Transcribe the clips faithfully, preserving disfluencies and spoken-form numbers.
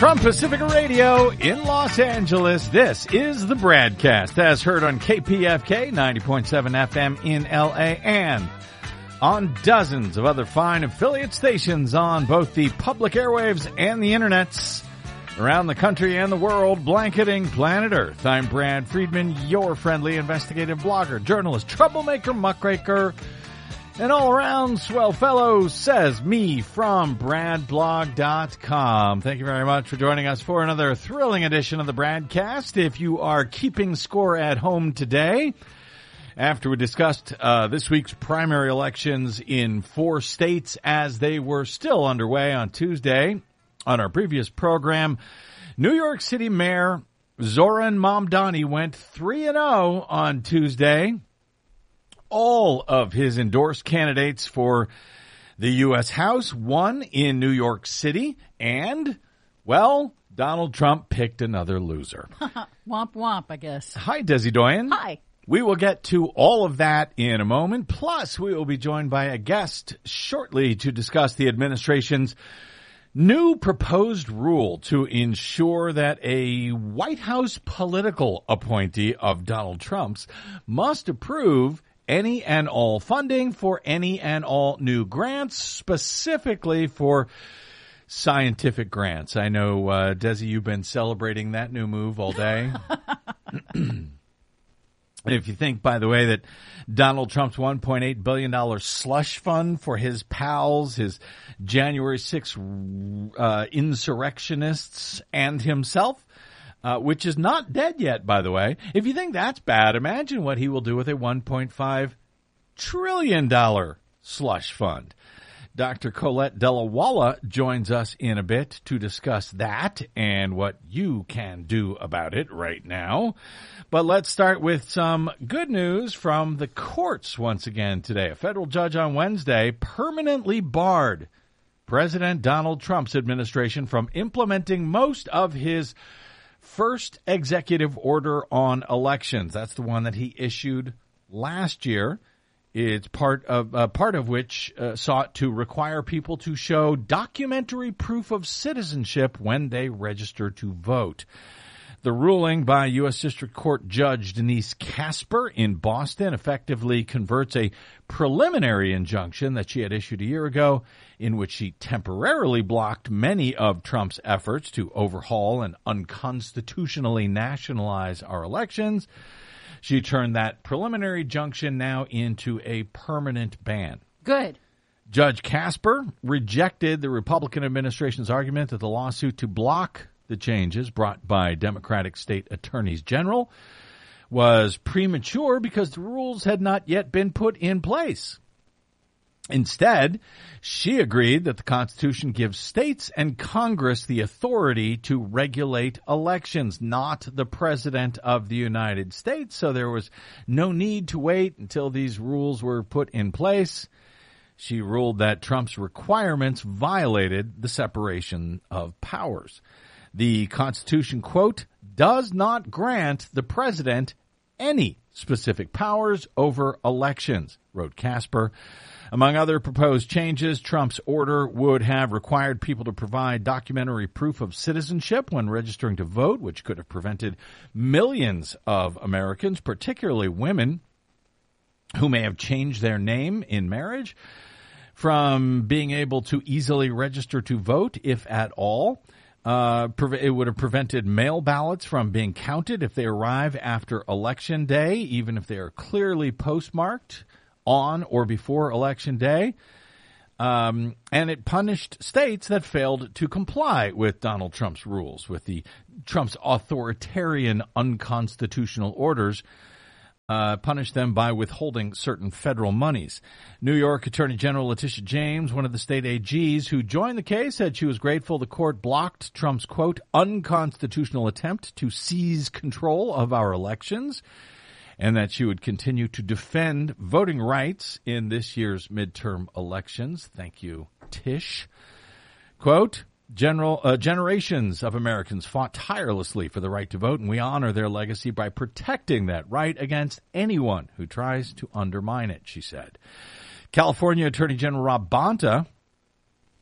From Pacifica Radio in Los Angeles, this is the BradCast, as heard on K P F K ninety point seven F M in L A and on dozens of other fine affiliate stations on both the public airwaves and the internets around the country and the world, blanketing planet Earth. I'm Brad Friedman, your friendly investigative blogger, journalist, troublemaker, muckraker, and all-around swell fellow, says me from brad blog dot com. Thank you very much for joining us for another thrilling edition of the BradCast. If you are keeping score at home today, after we discussed uh, this week's primary elections in four states as they were still underway on Tuesday on our previous program, New York City Mayor Zoran Mamdani went three and oh on Tuesday. All of his endorsed candidates for the U S House won in New York City, and, well, Donald Trump picked another loser. Womp womp, I guess. Hi, Desi Doyen. Hi. We will get to all of that in a moment. Plus, we will be joined by a guest shortly to discuss the administration's new proposed rule to ensure that a White House political appointee of Donald Trump's must approve any and all funding for any and all new grants, specifically for scientific grants. I know, uh, Desi, you've been celebrating that new move all day. If you think, by the way, that Donald Trump's one point eight billion dollars slush fund for his pals, his January sixth uh, insurrectionists, and himself, Uh, which is not dead yet, by the way. If you think that's bad, imagine what he will do with a one point five trillion dollars slush fund. Doctor Colette Delawala joins us in a bit to discuss that and what you can do about it right now. But let's start with some good news from the courts once again today. A federal judge on Wednesday permanently barred President Donald Trump's administration from implementing most of his first executive order on elections. That's the one that he issued last year. It's part of uh, part of which uh, sought to require people to show documentary proof of citizenship when they register to vote. The ruling by U S District Court Judge Denise Casper in Boston effectively converts a preliminary injunction that she had issued a year ago, in which she temporarily blocked many of Trump's efforts to overhaul and unconstitutionally nationalize our elections. She turned that preliminary injunction now into a permanent ban. Good. Judge Casper rejected the Republican administration's argument that the lawsuit to block the changes brought by Democratic state attorneys general was premature because the rules had not yet been put in place. Instead, she agreed that the Constitution gives states and Congress the authority to regulate elections, not the President of the United States. So there was no need to wait until these rules were put in place. She ruled that Trump's requirements violated the separation of powers. The Constitution, quote, does not grant the president any specific powers over elections, wrote Casper. Among other proposed changes, Trump's order would have required people to provide documentary proof of citizenship when registering to vote, which could have prevented millions of Americans, particularly women who may have changed their name in marriage, from being able to easily register to vote, if at all. Uh, it would have prevented mail ballots from being counted if they arrive after Election Day, even if they are clearly postmarked on or before Election Day. Um, and it punished states that failed to comply with Donald Trump's rules, with the Trump's authoritarian unconstitutional orders. Uh, punish them by withholding certain federal monies. New York Attorney General Letitia James, one of the state A Gs who joined the case, said she was grateful the court blocked Trump's, quote, unconstitutional attempt to seize control of our elections, and that she would continue to defend voting rights in this year's midterm elections. Thank you, Tish. Quote, General, uh, generations of Americans fought tirelessly for the right to vote, and we honor their legacy by protecting that right against anyone who tries to undermine it, she said. California Attorney General Rob Bonta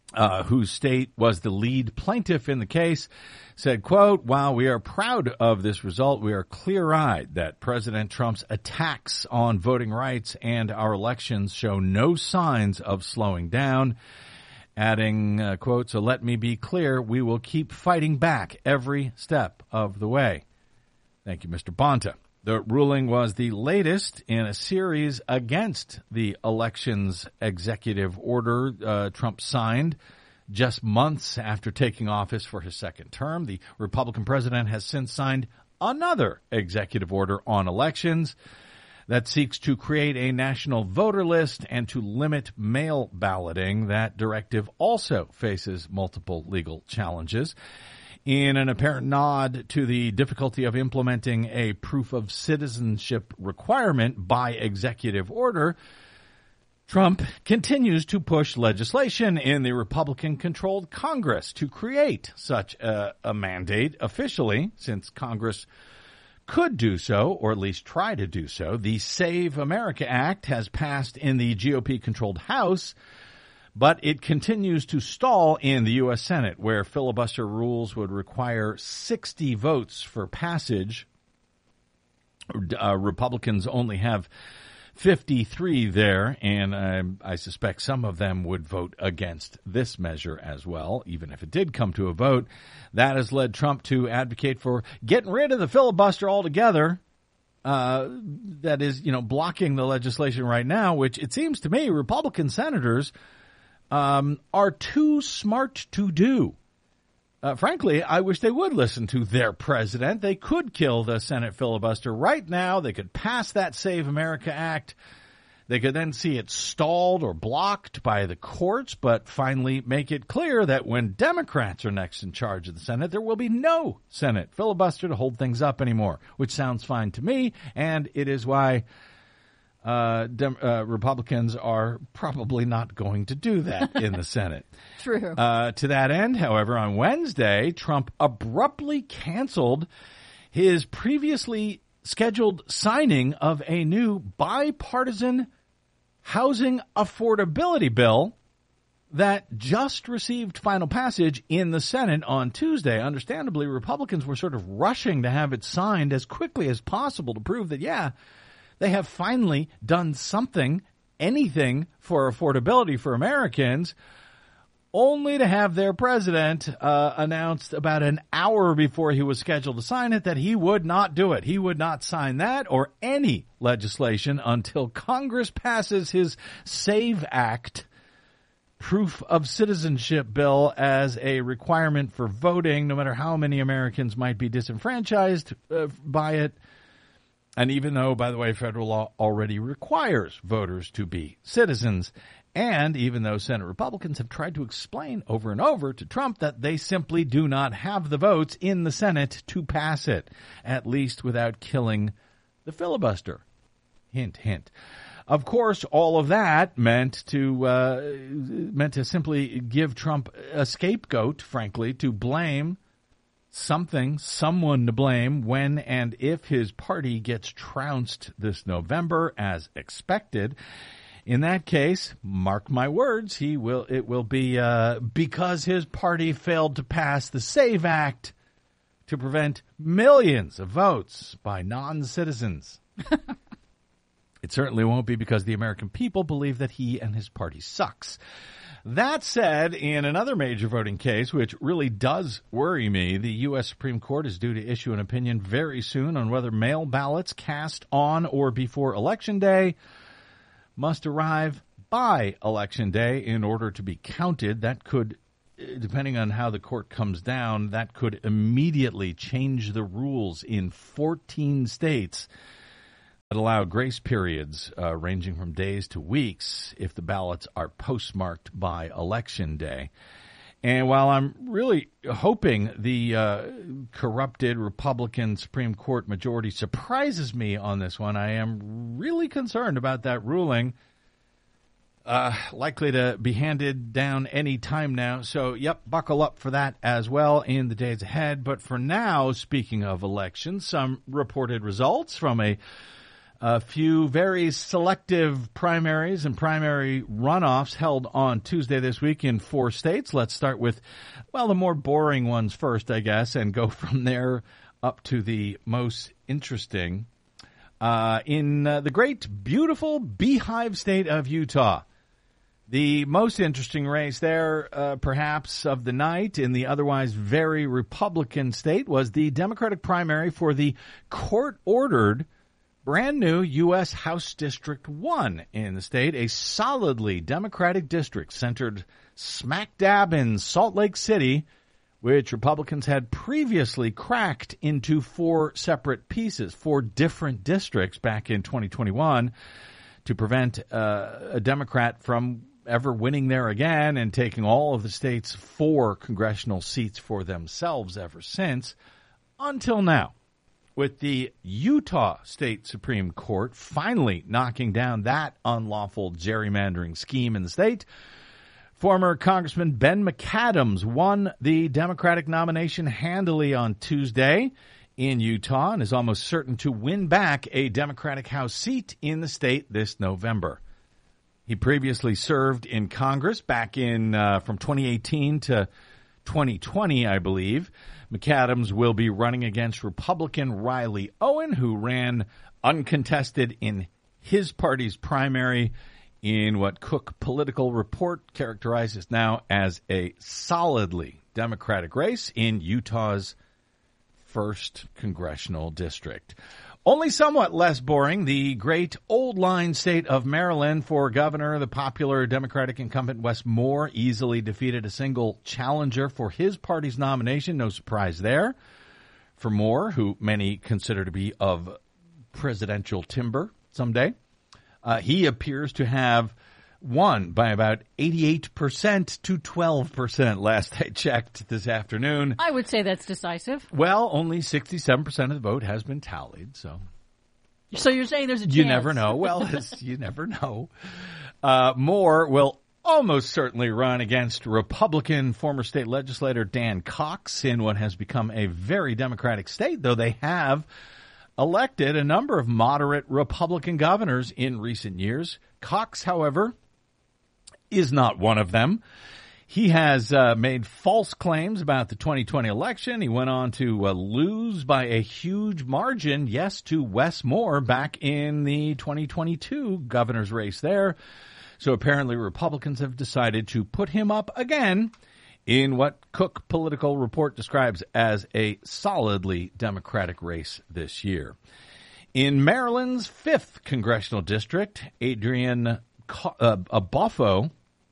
uh, whose state was the lead plaintiff in the case, said, quote, "While we are proud of this result, we are clear-eyed that President Trump's attacks on voting rights and our elections show no signs of slowing down." Adding, uh, quote, "So let me be clear, we will keep fighting back every step of the way." Thank you, Mister Bonta. The ruling was the latest in a series against the elections executive order uh, Trump signed just months after taking office for his second term. The Republican president has since signed another executive order on elections that seeks to create a national voter list and to limit mail balloting. That directive also faces multiple legal challenges. In an apparent nod to the difficulty of implementing a proof of citizenship requirement by executive order, Trump continues to push legislation in the Republican-controlled Congress to create such a, a mandate officially, since Congress could do so, or at least try to do so. The Save America Act has passed in the G O P-controlled House, but it continues to stall in the U S Senate, where filibuster rules would require sixty votes for passage. Uh, Republicans only have fifty-three there, and uh, I suspect some of them would vote against this measure as well, even if it did come to a vote. That has led Trump to advocate for getting rid of the filibuster altogether. Uh, that is, you know, blocking the legislation right now, which it seems to me Republican senators um, are too smart to do. Uh, frankly, I wish they would listen to their president. They could kill the Senate filibuster right now. They could pass that Save America Act. They could then see it stalled or blocked by the courts, but finally make it clear that when Democrats are next in charge of the Senate, there will be no Senate filibuster to hold things up anymore, which sounds fine to me, and it is why Uh, Dem- uh, Republicans are probably not going to do that in the Senate. True. Uh, to that end, however, on Wednesday, Trump abruptly canceled his previously scheduled signing of a new bipartisan housing affordability bill that just received final passage in the Senate on Tuesday. Understandably, Republicans were sort of rushing to have it signed as quickly as possible to prove that, yeah, they have finally done something, anything for affordability for Americans, only to have their president uh, announced about an hour before he was scheduled to sign it that he would not do it. He would not sign that or any legislation until Congress passes his SAVE Act proof of citizenship bill as a requirement for voting, no matter how many Americans might be disenfranchised uh, by it. And even though, by the way, federal law already requires voters to be citizens, and even though Senate Republicans have tried to explain over and over to Trump that they simply do not have the votes in the Senate to pass it, at least without killing the filibuster. Hint, hint. Of course, all of that meant to uh, meant to simply give Trump a scapegoat, frankly, to blame something, someone to blame when and if his party gets trounced this November as expected. In that case, mark my words, he will. It will be uh, because his party failed to pass the SAVE Act to prevent millions of votes by non-citizens. It certainly won't be because the American people believe that he and his party sucks. That said, in another major voting case, which really does worry me, the U S Supreme Court is due to issue an opinion very soon on whether mail ballots cast on or before Election Day must arrive by Election Day in order to be counted. That could, depending on how the court comes down, that could immediately change the rules in fourteen states that allow grace periods uh, ranging from days to weeks if the ballots are postmarked by Election Day. And while I'm really hoping the uh, corrupted Republican Supreme Court majority surprises me on this one, I am really concerned about that ruling. Uh, likely to be handed down any time now. So, yep, buckle up for that as well in the days ahead. But for now, speaking of elections, some reported results from a A few very selective primaries and primary runoffs held on Tuesday this week in four states. Let's start with, well, the more boring ones first, I guess, and go from there up to the most interesting. Uh, in uh, the great, beautiful beehive state of Utah. The most interesting race there, uh, perhaps, of the night in the otherwise very Republican state was the Democratic primary for the court-ordered brand new U S House District one in the state, a solidly Democratic district centered smack dab in Salt Lake City, which Republicans had previously cracked into four separate pieces, four different districts back in twenty twenty-one to prevent uh, a Democrat from ever winning there again and taking all of the state's four congressional seats for themselves ever since, until now, with the Utah State Supreme Court finally knocking down that unlawful gerrymandering scheme in the state. Former Congressman Ben McAdams won the Democratic nomination handily on Tuesday in Utah and is almost certain to win back a Democratic House seat in the state this November. He previously served in Congress back in uh, from twenty eighteen to twenty twenty, I believe. McAdams will be running against Republican Riley Owen, who ran uncontested in his party's primary in what Cook Political Report characterizes now as a solidly Democratic race in Utah's first congressional district. Only somewhat less boring, the great old line state of Maryland for governor. The popular Democratic incumbent Wes Moore easily defeated a single challenger for his party's nomination. No surprise there. For Moore, who many consider to be of presidential timber someday, uh, he appears to have won by about eighty-eight percent to twelve percent last I checked this afternoon. I would say that's decisive. Well, only sixty-seven percent of the vote has been tallied, so. So you're saying there's a chance. You never know. Well, you never know. Uh, Moore will almost certainly run against Republican former state legislator Dan Cox in what has become a very Democratic state, though they have elected a number of moderate Republican governors in recent years. Cox, however, is not one of them. He has uh, made false claims about the twenty twenty election. He went on to uh, lose by a huge margin, yes, to Wes Moore back in the twenty twenty-two governor's race there. So apparently Republicans have decided to put him up again in what Cook Political Report describes as a solidly Democratic race this year. In Maryland's fifth congressional district, Adrian uh, Abofo,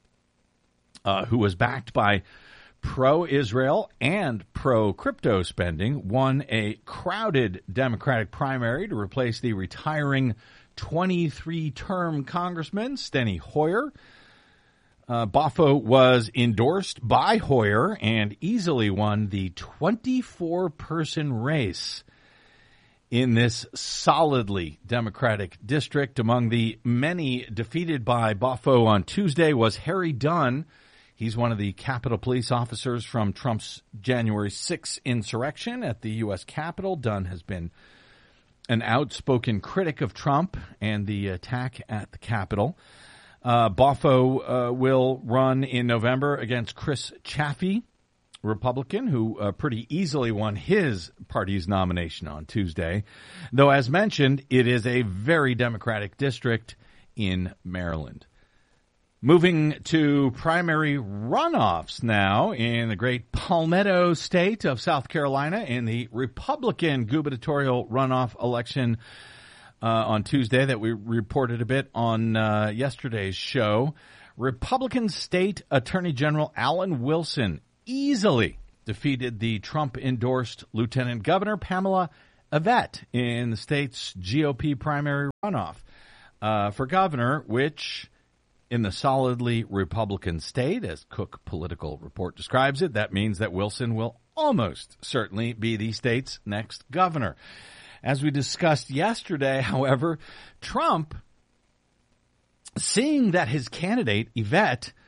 Uh, who was backed by pro-Israel and pro-crypto spending, won a crowded Democratic primary to replace the retiring twenty-three-term Congressman Steny Hoyer. Uh, Bofo was endorsed by Hoyer and easily won the twenty-four-person race in this solidly Democratic district. Among the many defeated by Bofo on Tuesday was Harry Dunn. He's one of the Capitol Police officers from Trump's January sixth insurrection at the U S Capitol. Dunn has been an outspoken critic of Trump and the attack at the Capitol. Uh, Bofo uh, will run in November against Chris Chaffee, Republican, who uh, pretty easily won his party's nomination on Tuesday. Though, as mentioned, it is a very Democratic district in Maryland. Moving to primary runoffs now in the great Palmetto state of South Carolina in the Republican gubernatorial runoff election uh, on Tuesday that we reported a bit on uh, yesterday's show. Republican State Attorney General Alan Wilson easily defeated the Trump-endorsed Lieutenant Governor Pamela Yvette in the state's G O P primary runoff uh, for governor, which in the solidly Republican state, as Cook Political Report describes it, that means that Wilson will almost certainly be the state's next governor. As we discussed yesterday, however, Trump, seeing that his candidate, Yvette,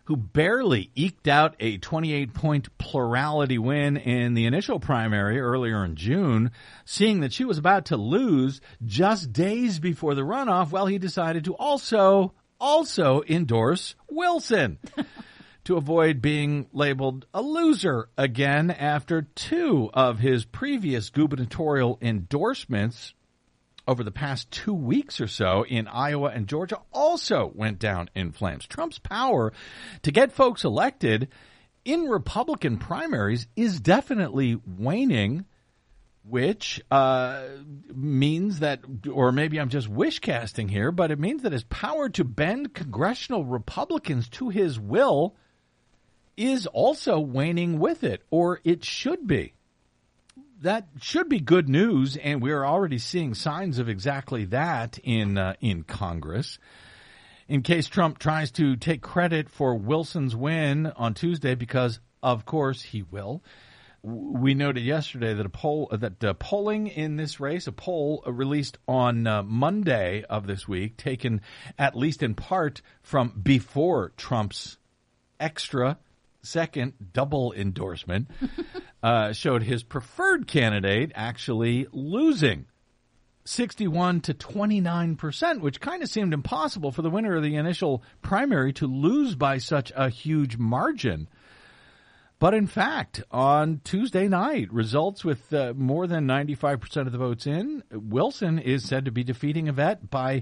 who barely eked out a twenty-eight point plurality win in the initial primary earlier in June, seeing that she was about to lose just days before the runoff, well, he decided to also, also endorse Wilson to avoid being labeled a loser again after two of his previous gubernatorial endorsements over the past two weeks or so in Iowa and Georgia also went down in flames. Trump's power to get folks elected in Republican primaries is definitely waning, which uh, means that, or maybe I'm just wish casting here, but it means that his power to bend congressional Republicans to his will is also waning with it, or it should be. That should be good news, and we're already seeing signs of exactly that in uh, in Congress. In case Trump tries to take credit for Wilson's win on Tuesday, because of course he will, we noted yesterday that a poll that uh, polling in this race, a poll released on uh, Monday of this week, taken at least in part from before Trump's extra second double endorsement, uh, showed his preferred candidate actually losing sixty-one to twenty-nine percent, which kind of seemed impossible for the winner of the initial primary to lose by such a huge margin. But in fact, on Tuesday night, results with uh, more than ninety-five percent of the votes in, Wilson is said to be defeating Yvette by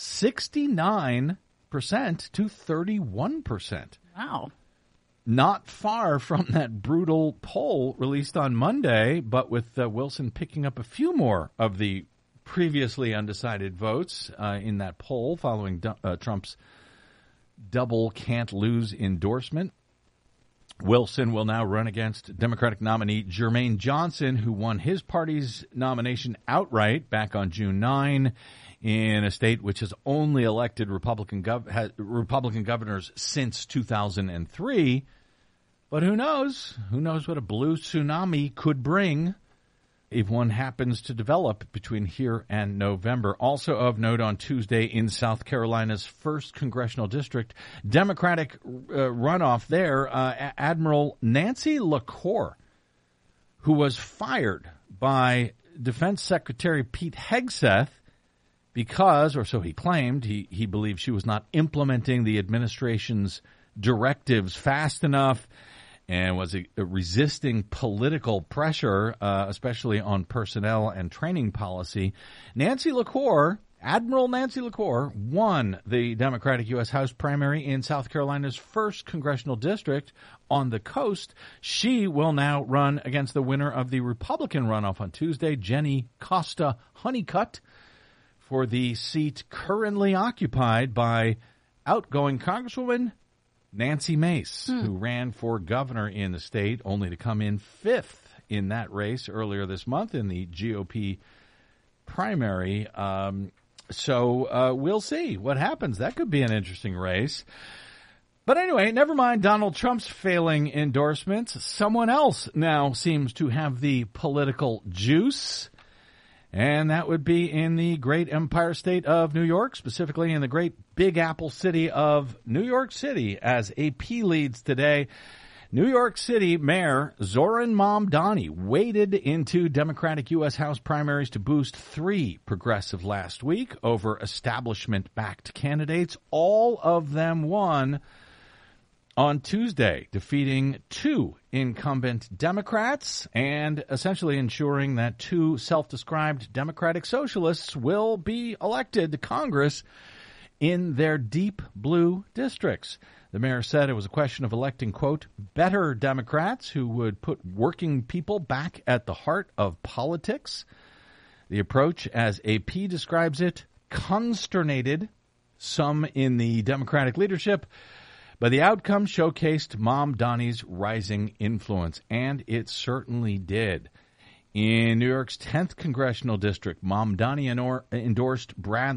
sixty-nine percent to thirty-one percent. Wow. Not far from that brutal poll released on Monday, but with uh, Wilson picking up a few more of the previously undecided votes uh, in that poll following du- uh, Trump's double can't lose endorsement. Wilson will now run against Democratic nominee Jermaine Johnson, who won his party's nomination outright back on June ninth in a state which has only elected Republican gov- ha- Republican governors since two thousand three. But who knows? Who knows what a blue tsunami could bring if one happens to develop between here and November. Also of note on Tuesday in South Carolina's first congressional district, Democratic uh, runoff there, uh, Admiral Nancy LaCour, who was fired by Defense Secretary Pete Hegseth because, or so he claimed, he, he believed she was not implementing the administration's directives fast enough and was a, a resisting political pressure, uh, especially on personnel and training policy. Nancy LaCour, Admiral Nancy LaCour, won the Democratic U S House primary in South Carolina's first congressional district on the coast. She will now run against the winner of the Republican runoff on Tuesday, Jenny Costa Honeycutt, for the seat currently occupied by outgoing Congresswoman Nancy Mace, hmm. who ran for governor in the state, only to come in fifth in that race earlier this month in the G O P primary. Um, so uh, we'll see what happens. That could be an interesting race. But anyway, never mind Donald Trump's failing endorsements. Someone else now seems to have the political juice, and that would be in the great empire state of New York, specifically in the great Big Apple city of New York City, as A P leads today. New York City Mayor Zoran Mamdani waded into Democratic U S House primaries to boost three progressive last week over establishment-backed candidates. All of them won on Tuesday, defeating two incumbent Democrats and essentially ensuring that two self-described Democratic socialists will be elected to Congress in their deep blue districts. The mayor said it was a question of electing, quote, better Democrats who would put working people back at the heart of politics. The approach, as A P describes it, consternated some in the Democratic leadership, but the outcome showcased Mamdani's rising influence, and it certainly did. In New York's tenth congressional district, Mamdani endorsed Brad